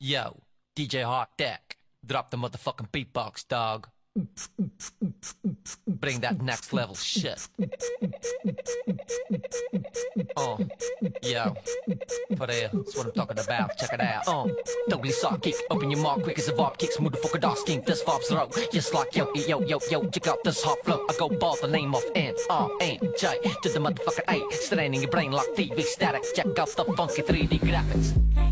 Yo, DJ Hot Deck, drop the motherfucking beatbox, dog. Bring that next level shit. Yo, for real, that's what I'm talking about. Check it out. Totally sock kick, open your mouth quick as a vibe kick, smooth the fucker dog skink. This vibes row, just like yo, check out this hot flow. I go by the name of N-R-N-J to the motherfucking A, straining your brain like TV static. Check out the funky 3D graphics.